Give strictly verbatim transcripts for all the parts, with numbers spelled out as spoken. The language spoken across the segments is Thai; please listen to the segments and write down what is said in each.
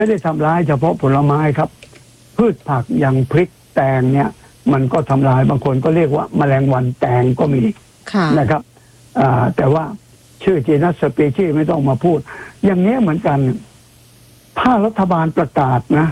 ไม่ได้ทำร้ายเฉพาะผลไม้ครับพืชผักอย่างพริกแตงเนี่ยมันก็ทำลายบางคนก็เรียกว่าแมลงวันแตงก็มีนะครับแต่ว่าชื่อจีนัสสปีชีส์ไม่ต้องมาพูดอย่างนี้เหมือนกันถ้ารัฐบาลประกาศนะ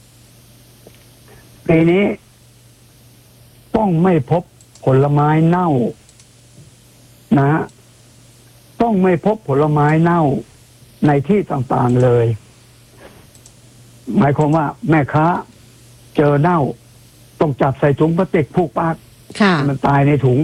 ปีนี้ต้องไม่พบผลไม้เน่านะต้องไม่พบผลไม้เน่าในที่ต่างๆเลยหมายความว่าแม่ค้าเจอเน่าต้องจับใส่ถุงพลาสติกผูกปากมันตายในถุง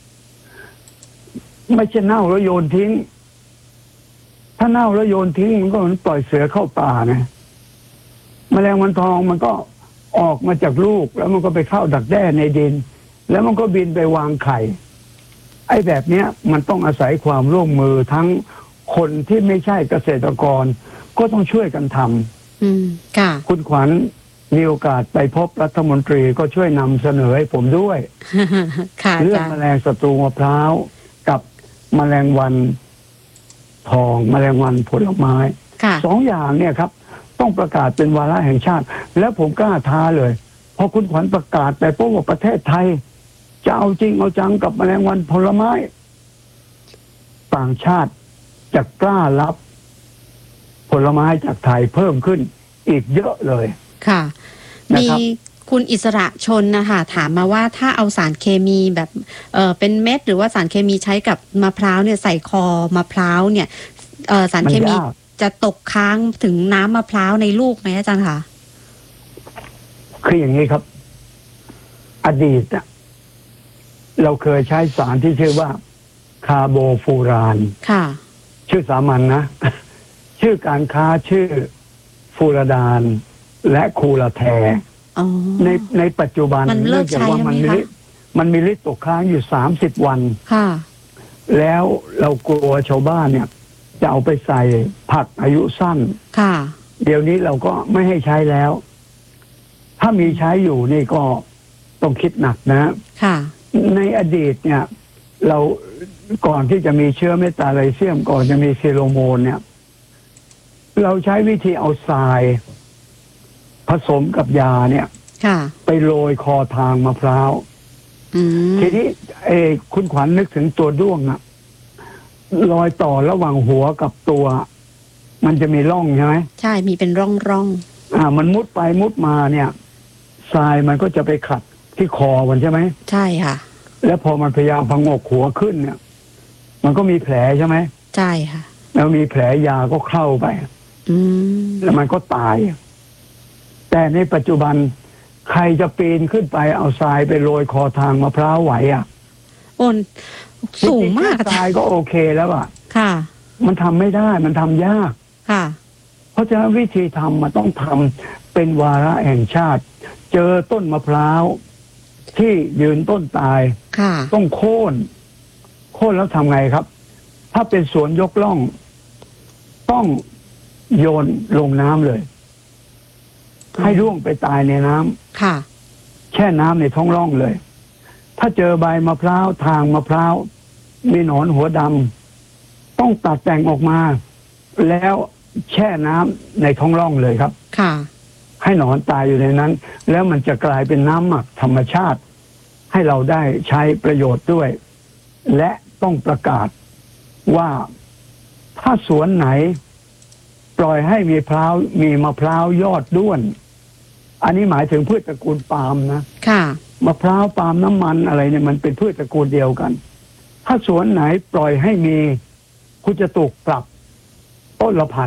ไม่ใช่เน่าแล้วโยนทิ้งถ้าเน่าแล้วโยนทิ้งมันก็เหมือนปล่อยเสือเข้าป่านะแมลงวันทองมันก็ออกมาจากลูกแล้วมันก็ไปเข้าดักแด้ในดินแล้วมันก็บินไปวางไข่ไอ้แบบเนี้ยมันต้องอาศัยความร่วมมือทั้งคนที่ไม่ใช่เกษตรกรก็ต้องช่วยกันทำคุณขวัญมีโอกาสไปพบรัฐมนตรีก็ช่วยนำเสนอให้ผมด้วยเรื่องแมลงศัตรูมะพร้าวกับแมลงวันทองแมลงวันผลไม้สองอย่างเนี่ยครับต้องประกาศเป็นวาระแห่งชาติแล้วผมกล้าท้าเลยพอคุณขวัญประกาศไปพบว่าประเทศไทยจะเอาจริงเอาจังกับแมลงวันผลไม้ต่างชาติจะกล้ารับผลไม้จากไทยเพิ่มขึ้นอีกเยอะเลยค่ะมีคุณอิสระชนนะคะถามมาว่าถ้าเอาสารเคมีแบบเออเป็นเม็ดหรือว่าสารเคมีใช้กับมะพร้าวเนี่ยใส่คอมะพร้าวเนี่ยเออสารเคมีจะตกค้างถึงน้ำมะพร้าวในลูกไหมอาจารย์คะคืออย่างนี้ครับอดีตเราเคยใช้สารที่ชื่อว่าคาร์โบฟูรานค่ะชื่อสามัญ นะ ชื่อการค้าชื่อฟูรดานและคูลาแทในในปัจจุบันเนื่องจากว่ามันมีมันมีฤทธิ์ตกค้างอยู่สามสิบวันค่ะแล้วเรากลัวชาวบ้านเนี่ยจะเอาไปใส่ผักอายุสั้นค่ะเดี๋ยวนี้เราก็ไม่ให้ใช้แล้วถ้ามีใช้อยู่นี่ก็ต้องคิดหนักนะค่ะในอดีตเนี่ยเราก่อนที่จะมีเชื้อเมตาไลเซียมก่อนจะมีเซโรโมนเนี่ยเราใช้วิธีเอาทรายผสมกับยาเนี่ยไปโรยคอทางมะพร้าวทีนี้เอคุณขวัญนึกถึงตัวด้วงอะรอยต่อระหว่างหัวกับตัว มันจะมีร่องใช่ไหมใช่มีเป็นร่องร่องอ่ามันมุดไปมุดมาเนี่ยทรายมันก็จะไปขัดที่คอมันใช่ไหมใช่ค่ะแล้วพอมันพยายามพงกหัวขึ้นเนี่ยมันก็มีแผลใช่ไหมใช่ค่ะแล้วมีแผลยาก็เข้าไปอืมแล้วมันก็ตายแต่ในปัจจุบันใครจะปีนขึ้นไปเอาทรายไปโรยคอทางมะพร้าวไหวอ่ะโอนสูงมากทรายก็โอเคแล้วอ่ะค่ะมันทำไม่ได้มันทำยากค่ะเพราะฉะนั้นวิธีทำมันต้องทำเป็นวาระแห่งชาติเจอต้นมะพร้าวที่ยืนต้นตายต้องโค่นโค่นแล้วทำไงครับถ้าเป็นสวนยกล่องต้องโยนลงน้ำเลยให้ร่วงไปตายในน้ำค่ะแช่น้ำในท้องร่องเลยถ้าเจอใบมะพร้าวทางมะพร้าวมีหนอนหัวดำต้องตัดแต่งออกมาแล้วแช่น้ำในท้องร่องเลยครับค่ะให้หนอนตายอยู่ในนั้นแล้วมันจะกลายเป็นน้ำหมักธรรมชาติให้เราได้ใช้ประโยชน์ด้วยและต้องประกาศว่าถ้าสวนไหนปล่อยให้มีพร้าวมีมะพร้าวยอดด้วนอันนี้หมายถึงพืชตระกูลปาล์มนะค่ะมะพร้าวปาล์มน้ำมันอะไรเนี่ยมันเป็นพืชตระกูลเดียวกันถ้าสวนไหนปล่อยให้มีคุณจะถูกปรับต้นละพัน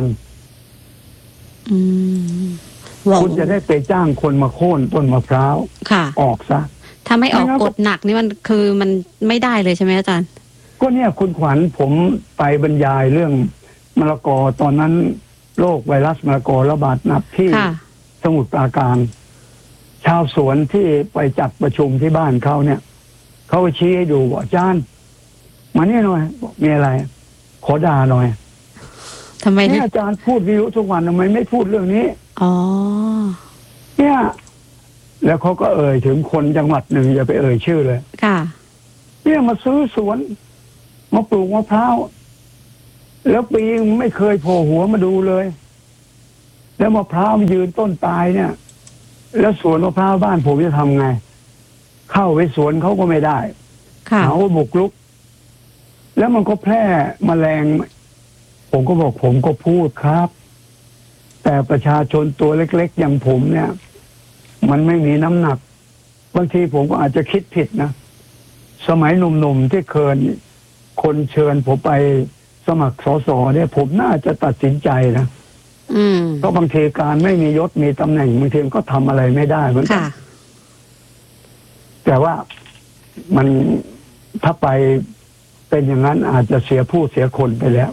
คุณจะได้ไปจ้างคนมาโค่นต้นมะพร้าวออกซะถ้าไม่ออกกฎหนักนี่มันคือมันไม่ได้เลยใช่ไหมอาจารย์ก็เนี่ยคุณขวัญผมไปบรรยายเรื่องมะละกอตอนนั้นโรคไวรัสมะละกอระบาดหนักที่สมุทรปราการชาวสวนที่ไปจัดประชุมที่บ้านเขาเนี่ยเขาชี้ให้ดูบอกอาจารย์มาเนี่ยหน่อยมีอะไรขอด่าหน่อยทำไมเนี่ยอาจารย์พูดวิทยุทุกวันทำไมไม่พูดเรื่องนี้อ๋อเนี่ยแล้วเขาก็เอ่ยถึงคนจังหวัดหนึ่งอย่าไปเอ่ยชื่อเลยค่ะเนี่ยมาซื้อสวนมาปลูกมะพร้าวแล้วปีไม่เคยโผล่หัวมาดูเลยแล้วมะพร้าวมันยืนต้นตายเนี่ยแล้วสวนมะพร้าวบ้านผมจะทำไงเข้าไปสวนเขาก็ไม่ได้เขาบุกรุกแล้วมันก็แพร่แมลงผมก็บอกผมก็พูดครับแต่ประชาชนตัวเล็กๆอย่างผมเนี่ยมันไม่มีน้ำหนักบางทีผมก็อาจจะคิดผิดนะสมัยหนุ่มๆที่เคยคนเชิญผมไปสมัครสสเนี่ยผมน่าจะตัดสินใจนะเพราะบางทีการไม่มียศมีตำแหน่งบางทีก็ทำอะไรไม่ได้เหมือนกันแต่ว่ามันถ้าไปเป็นอย่างนั้นอาจจะเสียผู้เสียคนไปแล้ว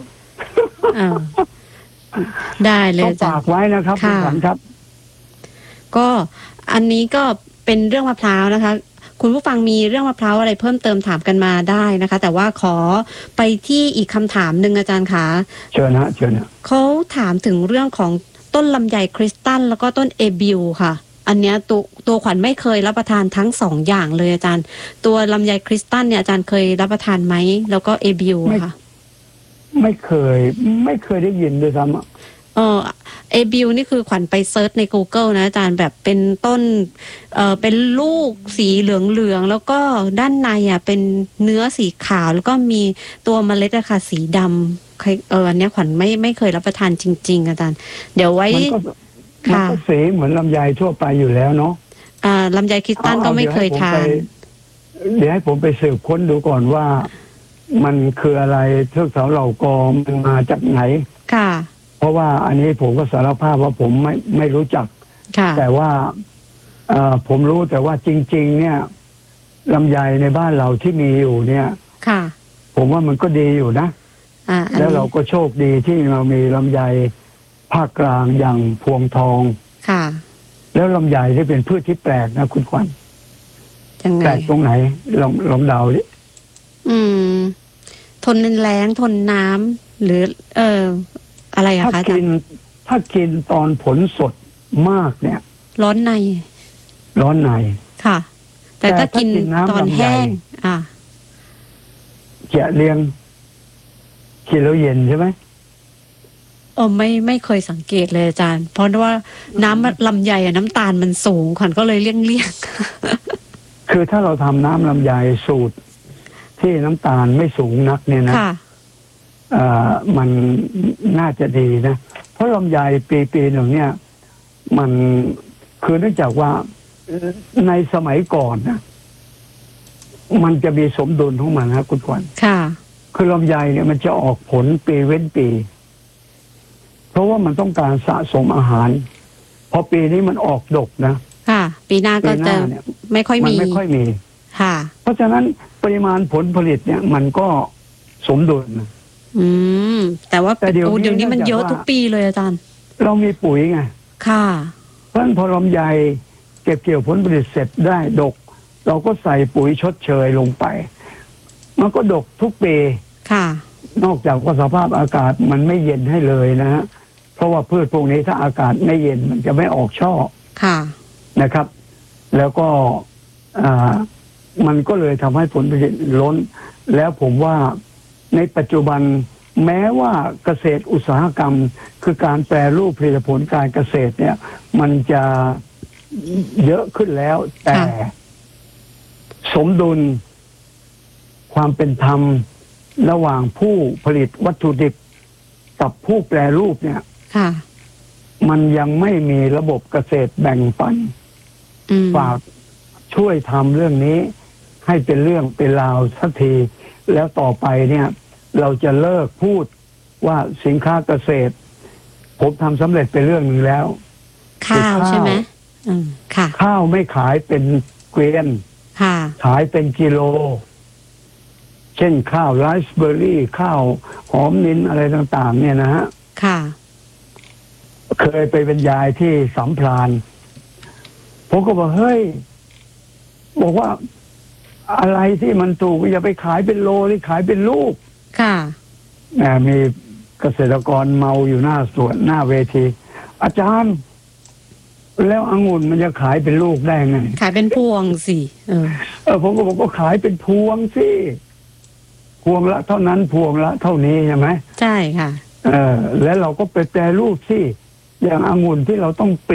ได้เลยต้องฝากไว้นะครับคุณขวัญครับก็อันนี้ก็เป็นเรื่องมะพร้าวนะคะคุณผู้ฟังมีเรื่องมะพร้าวอะไรเพิ่มเติมถามกันมาได้นะคะแต่ว่าขอไปที่อีกคำถามหนึ่งอาจารย์คะเชิญนะเชิญนะเขาถามถึงเรื่องของต้นลำไยคริสตัลแล้วก็ต้นเอบิวค่ะอันเนี้ยตัวตัวขวัญไม่เคยรับประทานทั้งสองอย่างเลยอาจารย์ตัวลำไยคริสตัลเนี่ยอาจารย์เคยรับประทานไหมแล้วก็เอบิวค่ะไม่เคยไม่เคยได้ยินด้วยซ้ำเออเอบิวนี่คือขวัญไปเซิร์ชใน Google นะอาจารย์แบบเป็นต้นเออเป็นลูกสีเหลืองๆแล้วก็ด้านในอ่ะเป็นเนื้อสีขาวแล้วก็มีตัวเมล็ดอะค่ะสีดำเอออันนี้ขวัญไม่ไม่เคยรับประทานจริงๆอาจารย์เดี๋ยวไว้มันก็สีเหมือนลำไยทั่วไปอยู่แล้วเนาะอ่าลำไยคริสตัลก็ไม่เคยทานเดี๋ยวให้ผมไปสืบค้นดูก่อนว่ามันคืออะไรเทือกเขาเหล่ากอมันมาจากไหนค่ะเพราะว่าอันนี้ผมก็สารภาพว่าผมไม่ไม่รู้จักแต่ว่าเอ่อผมรู้แต่ว่าจริงๆเนี่ยลำไยในบ้านเราที่มีอยู่เนี่ยค่ะผมว่ามันก็ดีอยู่นะแล้วเราก็โชคดีที่เรามีลำไยภาคกลางอย่างพวงทองค่ะแล้วลำไยที่เป็นพืชที่แปลกนะคุณขวัญแปลกตรงไหนลองลองเดาดิอืมทนแรงทนน้ำหรือเอออะไรอะคะถ้ากินถ้ากินตอนผลสดมากเนี่ยร้อนในร้อนในค่ะแต่ถ้ากินตอนแห้งอ่ะเจี๋ยเลียงกินแล้วเย็นใช่ไหมเออไม่ไม่เคยสังเกตเลยอาจารย์เพราะว่าน้ำลำไยอะน้ำตาลมันสูงขวัญก็เลยเลี่ยงเลี่ยงคือถ้าเราทำน้ำลำไยสูตรที่น้ำตาลไม่สูงนักเนี่ยนะเอ่อมันน่าจะดีนะเพราะลำไยปีปีหนึ่งเนี่ยมันคือเนื่องจากว่าในสมัยก่อนนะมันจะมีสมดุลของมันนะคุณขวัญค่ะคือลำไยเนี่ยมันจะออกผลปีเว้นปีเพราะว่ามันต้องการสะสมอาหารพอปีนี้มันออกดกนะค่ะปีหน้าก็จะไม่ค่อยมีไม่ค่อยมีค่ะเพราะฉะนั้นปริมาณผลผลิตเนี่ยมันก็สมดุลนะอืมแต่ว่าแต่เดี๋ยวเดี๋ยวนี้มันเยอะทุกปีเลยอาจารย์เรามีปุ๋ยไงค่ะเพราะฉะนั้นพอลำไยเก็บเกี่ยวผลผลิตเสร็จได้ดกเราก็ใส่ปุ๋ยชดเชยลงไปมันก็ดกทุกปีค่ะนอกจากว่าสภาพอากาศมันไม่เย็นให้เลยนะฮะเพราะว่าพืชพวกนี้ถ้าอากาศไม่เย็นมันจะไม่ออกช่อค่ะนะครับ แล้วก็อ่ามันก็เลยทำให้ผลผลิตล้นแล้วผมว่าในปัจจุบันแม้ว่าเกษตรอุตสาหกรรมคือการแปรรูปผลิตผลการเกษตรเนี่ยมันจะเยอะขึ้นแล้วแต่สมดุลความเป็นธรรมระหว่างผู้ผลิตวัตถุดิบกับผู้แปรรูปเนี่ยมันยังไม่มีระบบเกษตรแบ่งปันฝากช่วยทำเรื่องนี้ให้เป็นเรื่องเป็นราวสักทีแล้วต่อไปเนี่ยเราจะเลิกพูดว่าสินค้าเกษตรผมทำสำเร็จไปเรื่องหนึ่งแล้วข้าวใช่ไหมค่ะข้าวไม่ขายเป็นเกวียนขายเป็นกิโลเช่นข้าวไรซ์เบอร์รี่ข้าวหอมนินอะไรต่างๆเนี่ยนะฮะค่ะเคยไปบรรยายที่สัมพลานผมก็บอกเฮ้ยบอกว่าอะไรที่มันถูกอย่าไปขายเป็นโลนี่ขายเป็นลูกค่ะมีเกษตรกรเมาอยู่หน้าสวนหน้าเวทีอาจารย์แล้วองุ่นมันจะขายเป็นลูกได้ไงขายเป็นพวงสิเออเออผมก็บอกก็ขายเป็นพวงสิพวงละเท่านั้นพวงละเท่านี้ใช่ไหมใช่ค่ะเออแล้วเราก็ไปแปรรูปสิอย่างองุ่นที่เราต้อง